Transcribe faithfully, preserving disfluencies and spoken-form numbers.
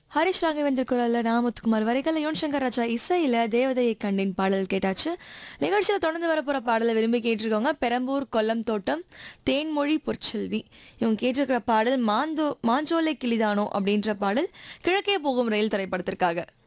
ஹரிஷ் ராகவேந்தர் குரல்ல நாமத்துக்குமார் வரிகள்ல யுவன் சங்கர் ராஜா இசையில தேவதையை கண்டின் பாடல் கேட்டாச்சு. நிகழ்ச்சியில் தொடர்ந்து வரப்போற பாடலை விரும்பி கேட்டிருக்கவங்க பெரம்பூர் கொல்லம் தோட்டம் தேன்மொழி பொற்செல்வி. இவங்க கேட்டிருக்கிற பாடல் மாந்தோ மாஞ்சோலை கிளிதானோ அப்படின்ற பாடல் கிழக்கே போகும் ரயில் திரைப்படத்திற்காக.